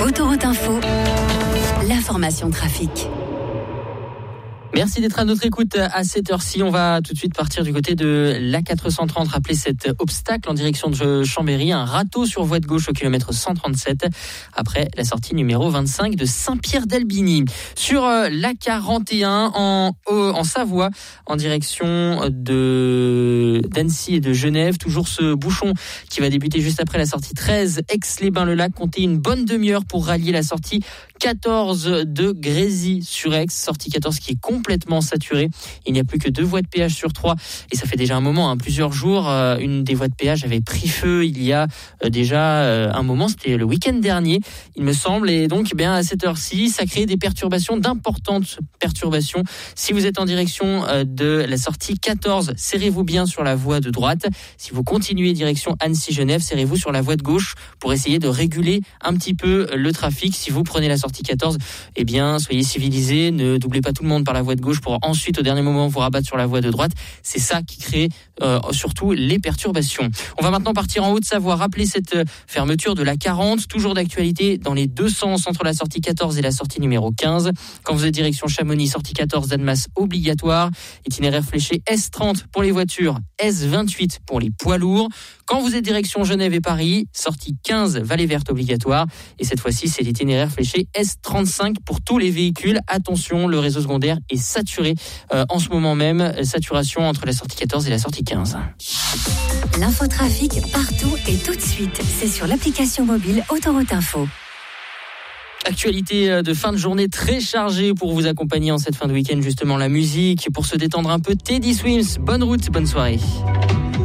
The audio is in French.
Autoroute Info, l'information trafic. Merci d'être à notre écoute à cette heure-ci. On va tout de suite partir du côté de l'A430. Rappelez cet obstacle en direction de Chambéry. Un râteau sur voie de gauche au kilomètre 137 après la sortie numéro 25 de Saint-Pierre-d'Albigny. Sur l'A41 en Savoie en direction d'Annecy et de Genève. Toujours ce bouchon qui va débuter juste après la sortie 13 Aix-les-Bains-le-Lac. Comptez une bonne demi-heure pour rallier la sortie 14 de Grésy-sur-Aix. Sortie 14 qui est complètement saturée. Il n'y a plus que 2 voies de péage sur 3 et ça fait déjà un moment, plusieurs jours. Une des voies de péage avait pris feu il y a déjà un moment, c'était le week-end dernier, il me semble. Et donc à cette heure-ci, ça crée des perturbations, d'importantes perturbations. Si vous êtes en direction de la sortie 14, serrez-vous bien sur la voie de droite. Si vous continuez direction Annecy-Genève, serrez-vous sur la voie de gauche pour essayer de réguler un petit peu le trafic. Si vous prenez la sortie 14, soyez civilisés, ne doublez pas tout le monde par la voie de gauche pour ensuite au dernier moment vous rabattre sur la voie de droite. C'est ça qui crée surtout les perturbations. On va maintenant partir en Haute-Savoie. Rappelez cette fermeture de la 40, toujours d'actualité dans les deux sens entre la sortie 14 et la sortie numéro 15. Quand vous êtes direction Chamonix, sortie 14 d'Annemasse obligatoire, itinéraire fléché S30 pour les voitures, S28 pour les poids lourds. Quand vous êtes direction Genève et Paris, sortie 15 Vallée Verte obligatoire. Et cette fois-ci, c'est l'itinéraire fléché S35 pour tous les véhicules. Attention, le réseau secondaire est saturé en ce moment même. Saturation entre la sortie 14 et la sortie 15. L'infotrafic partout et tout de suite. C'est sur l'application mobile Autoroute Info. Actualité de fin de journée très chargée pour vous accompagner en cette fin de week-end. Justement, la musique pour se détendre un peu. Teddy Swims, bonne route, bonne soirée.